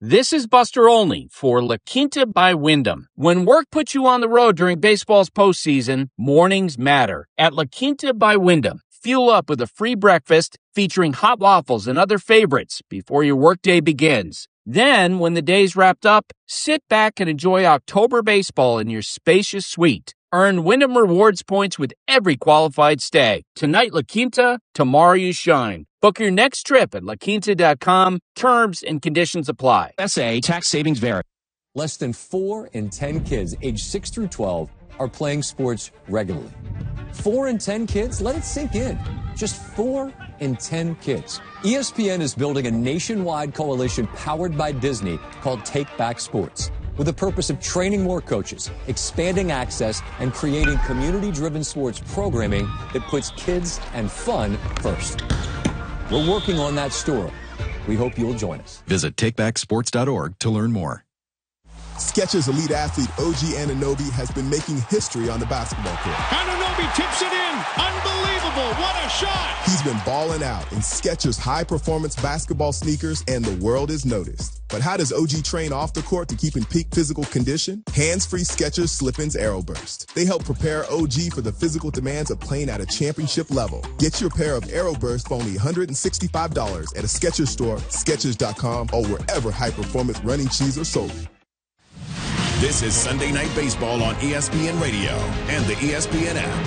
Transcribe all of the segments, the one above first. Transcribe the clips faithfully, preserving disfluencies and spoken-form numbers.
This is Buster Olney for La Quinta by Wyndham. When work puts you on the road during baseball's postseason, mornings matter. At La Quinta by Wyndham, fuel up with a free breakfast featuring hot waffles and other favorites before your workday begins. Then, when the day's wrapped up, sit back and enjoy October baseball in your spacious suite. Earn Wyndham Rewards points with every qualified stay. Tonight, La Quinta, tomorrow you shine. Book your next trip at la quinta dot com. Terms and conditions apply. S A tax savings vary. Less than four in ten kids aged six through twelve are playing sports regularly. Four in ten kids? Let it sink in. Just four in ten kids. E S P N is building a nationwide coalition powered by Disney called Take Back Sports, with the purpose of training more coaches, expanding access, and creating community-driven sports programming that puts kids and fun first. We're working on that story. We hope you'll join us. Visit take back sports dot org to learn more. Skechers elite athlete O G Anunoby has been making history on the basketball court. Anunoby tips it in. Unbelievable. What a shot. He's been balling out in Skechers high-performance basketball sneakers, and the world is noticed. But how does O G train off the court to keep in peak physical condition? Hands-free Skechers Slip-ins Aeroburst. They help prepare O G for the physical demands of playing at a championship level. Get your pair of Aeroburst for only one hundred sixty-five dollars at a Skechers store, skechers dot com, or wherever high-performance running shoes are sold. This is Sunday Night Baseball on E S P N Radio and the E S P N app.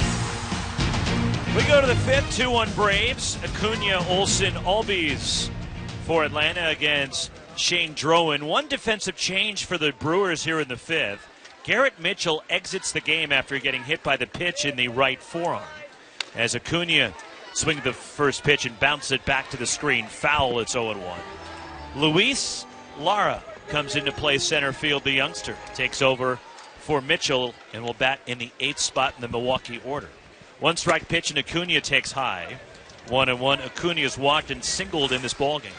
We go to the fifth, two one Braves. Acuna, Olson, Albies for Atlanta against Shane Drowan. One defensive change for the Brewers here in the fifth. Garrett Mitchell exits the game after getting hit by the pitch in the right forearm, as Acuna swings the first pitch and bounces it back to the screen. Foul, it's oh one. Luis Lara comes into play center field. The youngster takes over for Mitchell and will bat in the eighth spot in the Milwaukee order. One strike pitch and Acuna takes high. One and one. Acuna is walked and singled in this ballgame.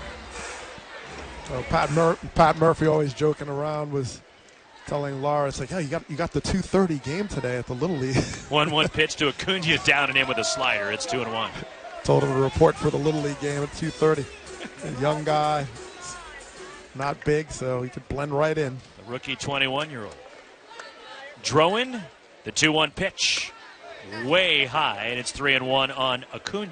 Well, Pat, Mur- Pat Murphy, always joking around, was telling Lara, it's like, yeah, you got you got the two thirty game today at the Little League. one one pitch to Acuna, down and in with a slider. It's two and one. Told him to report for the Little League game at two thirty. A young guy, not big, so he could blend right in. The rookie twenty-one-year-old. Drowan, the two one pitch. Way high, and it's three and one on Acuna.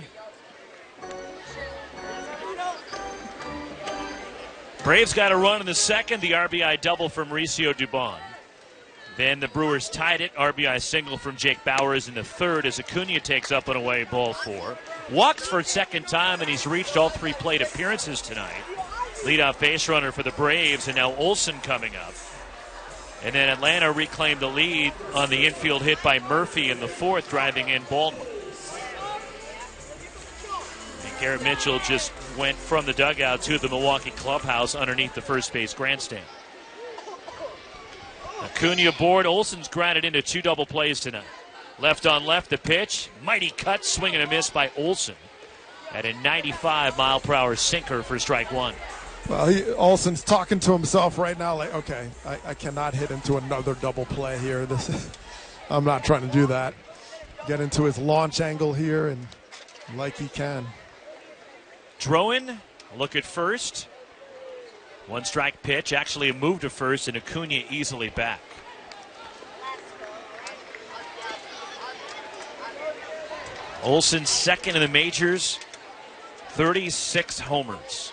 Braves got a run in the second. The R B I double from Mauricio Dubon. Then the Brewers tied it. R B I single from Jake Bauers in the third as Acuna takes up and away ball four. Walked for a second time, and he's reached all three plate appearances tonight. Leadoff base runner for the Braves, and now Olson coming up. And then Atlanta reclaimed the lead on the infield hit by Murphy in the fourth, driving in Baldwin. And Garrett Mitchell just went from the dugout to the Milwaukee clubhouse underneath the first base grandstand. Acuna aboard. Olson's grounded into two double plays tonight. Left on left, the pitch. Mighty cut, swing and a miss by Olson at a ninety-five mile per hour sinker for strike one. Well, he, Olson's talking to himself right now like, okay, I, I cannot hit into another double play here. This is, I'm not trying to do that. Get into his launch angle here, and like he can. Drowan, look at first. One strike pitch, actually a move to first, and Acuna easily back. Olson second in the majors, thirty-six homers.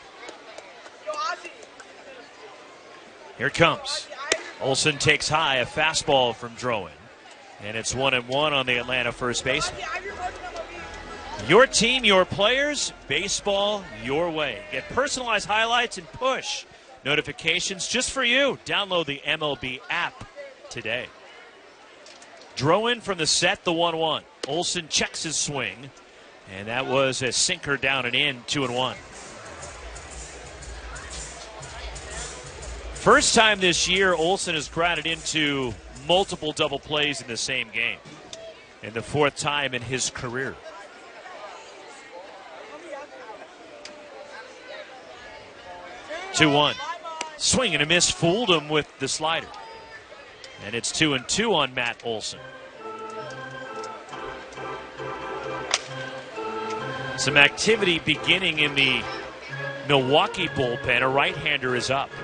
Here it comes. Olson takes high, a fastball from Drowan. And it's one and one on the Atlanta first baseman. Your team, your players, baseball your way. Get personalized highlights and push notifications just for you. Download the M L B app today. Drowan from the set, the one one. Olson checks his swing, and that was a sinker down and in, two and one. First time this year, Olson has grounded into multiple double plays in the same game, and the fourth time in his career. two one. Swing and a miss, fooled him with the slider. And it's two and two on Matt Olson. Some activity beginning in the Milwaukee bullpen. A right-hander is up.